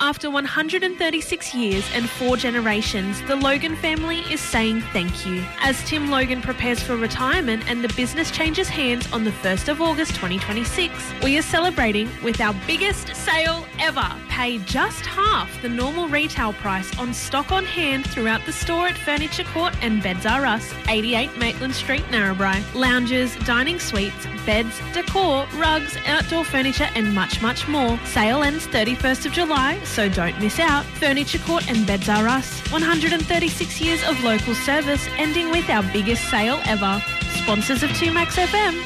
After 136 years and 4 generations, the Logan family is saying thank you. As Tim Logan prepares for retirement and the business changes hands on the 1st of August 2026, we are celebrating with our biggest sale ever. Pay just half the normal retail price on stock on hand throughout the store at Furniture Court and Beds R Us, 88 Maitland Street, Narrabri. Lounges, dining suites, beds, decor, rugs, outdoor furniture and much, much more. Sale ends 31st of July, so don't miss out. Furniture Court and Beds R Us, 136 years of local service, ending with our biggest sale ever. Sponsors of 2Max FM.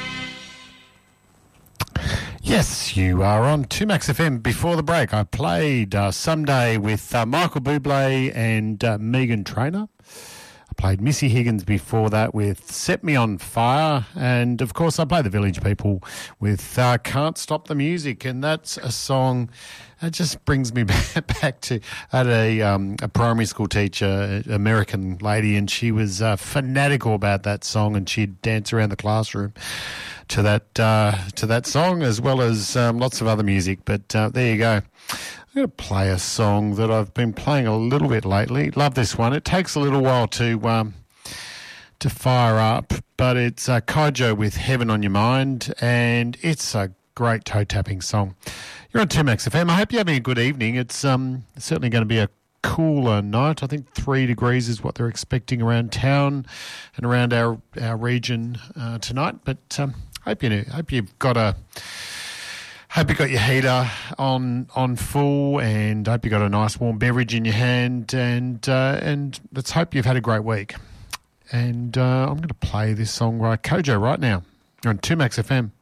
Yes, you are on 2Max FM. Before the break, I played Someday with Michael Bublé and Megan Trainor. I played Missy Higgins before that with Set Me On Fire. And, of course, I played the Village People with Can't Stop the Music. And that's a song that just brings me back to... I had a primary school teacher, American lady, and she was fanatical about that song, and she'd dance around the classroom to that song, as well as lots of other music. But there you go. I'm going to play a song that I've been playing a little bit lately. Love this one. It takes a little while to fire up, but it's Kaijo with Heaven on Your Mind, and it's a great toe-tapping song. You're on 2Max FM. I hope you're having a good evening. It's certainly going to be a cooler night. I think 3 degrees is what they're expecting around town and around our region tonight. But hope you've got your heater on full, and hope you got a nice warm beverage in your hand, and let's hope you've had a great week. And I'm going to play this song by Kojo right now. You're on 2Max FM.